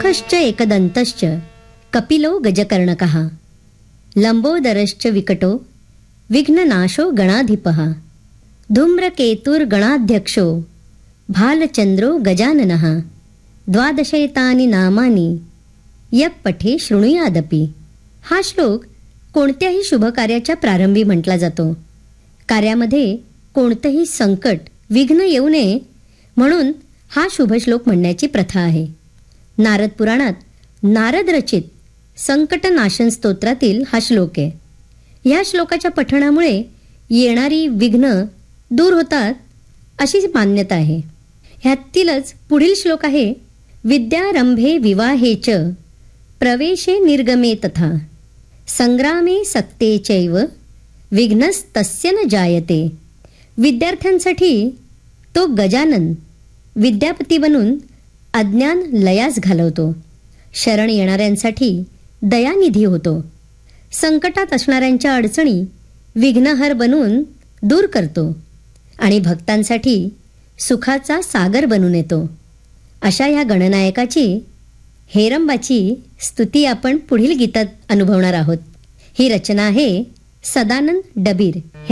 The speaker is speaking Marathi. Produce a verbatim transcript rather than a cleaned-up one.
शंखश्च एकदन्तश्च कपिलो गजकर्णकः लंबोदरश्च विकटो विघ्ननाशो गणाधिपः धूम्रकेतुर्गणाध्यक्षो भालचंद्रो गजाननः द्वादशैतानि नामानि यः पठे शृणुयादपि. हा श्लोक कोणत्याही शुभकार्याच्या प्रारंभी म्हटला जातो. कार्यामध्ये कोणतेही संकट विघ्न येऊ नये म्हणून हा शुभ श्लोक म्हणण्याची प्रथा आहे. नारद पुराणात नारद रचित संकटनाशन स्तोत्रातील हा श्लोक आहे. ह्या श्लोकाच्या पठणामुळे येणारी विघ्न दूर होतात अशी मान्यता आहे. ह्यातीलच पुढील श्लोक आहे, विद्यारंभे विवाहे च प्रवेशे निर्गमे तथा संग्रामे सक्ते चैव विघ्नस्तस्य न जायते. विद्यार्थ्यांसाठी तो गजानन विद्यापती बनून अज्ञान लयास घालवतो. शरण येणाऱ्यांसाठी दयानिधी होतो. संकटात असणाऱ्यांच्या अडचणी विघ्नहर बनून दूर करतो आणि भक्तांसाठी सुखाचा सागर बनून येतो. अशा ह्या गणनायकाची हेरंबाची स्तुती आपण पुढील गीतात अनुभवणार आहोत. ही रचना आहे सदानंद डबीर